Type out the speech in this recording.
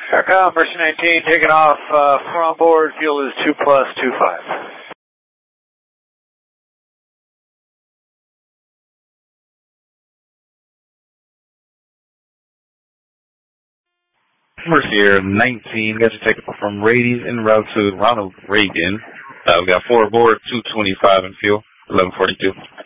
Aircom, Mercy 19, taking off from board. Fuel is 2 plus 25. Mercy Air 19, got you taking off from Radies en route to Ronald Reagan. We got 4 aboard, 225 in fuel, 1142.